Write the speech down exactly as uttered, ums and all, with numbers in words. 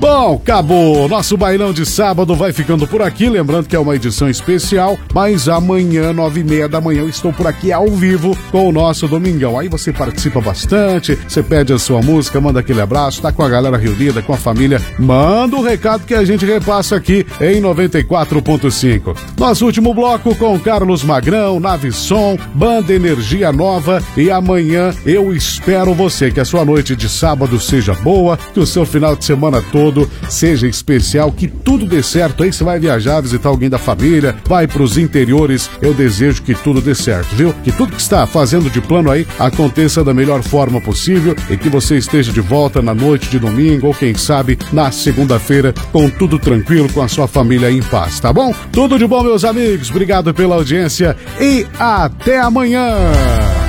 Bom, acabou. Nosso bailão de sábado vai ficando por aqui. Lembrando que é uma edição especial, mas amanhã, nove e meia da manhã, eu estou por aqui ao vivo com o nosso Domingão. Aí você participa bastante, você pede a sua música, manda aquele abraço, tá com a galera reunida, com a família. Manda o recado que a gente repassa aqui em noventa e quatro ponto cinco. Nosso último bloco com Carlos Magrão, Nave Som, Banda Energia Nova. E amanhã eu espero você. Que a sua noite de sábado seja boa, que o seu final de semana todo seja especial, que tudo dê certo. Aí você vai viajar, visitar alguém da família, vai pros interiores, eu desejo que tudo dê certo, viu? Que tudo que está fazendo de plano aí aconteça da melhor forma possível e que você esteja de volta na noite de domingo ou quem sabe na segunda-feira com tudo tranquilo, com a sua família em paz, tá bom? Tudo de bom, meus amigos, obrigado pela audiência e até amanhã!